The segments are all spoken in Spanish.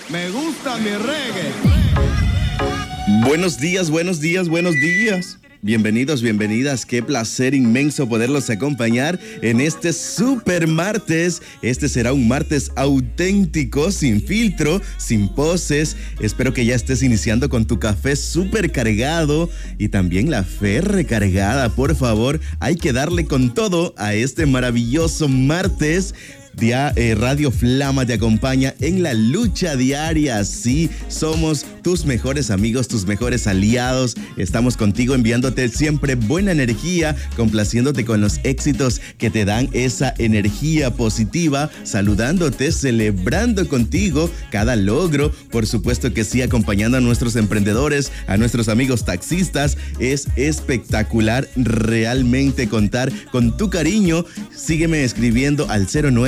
Me gusta mi reggae. Buenos días, buenos días, buenos días. Bienvenidos, bienvenidas. Qué placer inmenso poderlos acompañar en este super martes. Este será un martes auténtico, sin filtro, sin poses. Espero que ya estés iniciando con tu café súper cargado y también la fe recargada. Por favor, hay que darle con todo a este maravilloso martes. Radio Flama te acompaña en la lucha diaria. Sí, somos tus mejores amigos, tus mejores aliados. Estamos contigo enviándote siempre buena energía, complaciéndote con los éxitos que te dan esa energía positiva, saludándote, celebrando contigo cada logro. Por supuesto que sí, acompañando a nuestros emprendedores, a nuestros amigos taxistas. Es espectacular realmente contar con tu cariño. Sígueme escribiendo al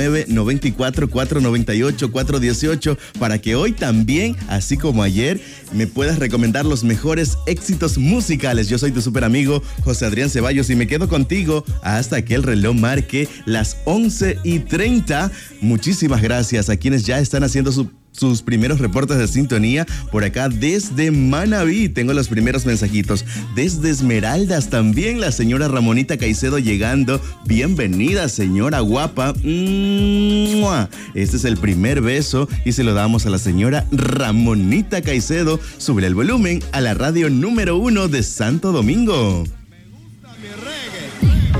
0994-498-418 para que hoy también, así como ayer, me puedas recomendar los mejores éxitos musicales. Yo soy tu super amigo José Adrián Ceballos y me quedo contigo hasta que el reloj marque las 11:30. Muchísimas gracias a quienes ya están haciendo sus primeros reportes de sintonía por acá desde Manabí. Tengo los primeros mensajitos. Desde Esmeraldas también la señora Ramonita Caicedo llegando. Bienvenida, señora guapa. Este es el primer beso y se lo damos a la señora Ramonita Caicedo. Sube el volumen a la radio número 1 de Santo Domingo.